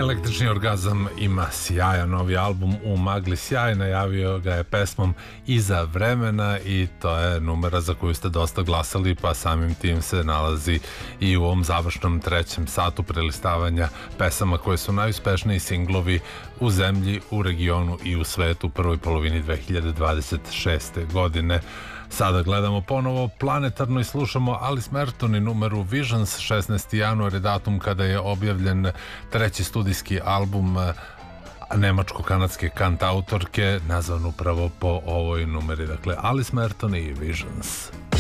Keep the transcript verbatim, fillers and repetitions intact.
Električni orgazam ima sjajan novi album U magli sjaj, najavio ga je pesmom Iza vremena i to je numera za koju ste dosta glasali, pa samim tim se nalazi i u ovom završnom trećem satu prelistavanja pesama koje su najuspešniji singlovi u zemlji, u regionu i u svetu u prvoj polovini dve hiljade dvadeset šeste. godine. Sada gledamo ponovo planetarno i slušamo Alice Merton i numeru Visions. šesnaesti januar je datum kada je objavljen treći studijski album nemačko-kanadske kantautorke, nazvan upravo po ovoj numeri. Dakle, Alice Merton i Visions.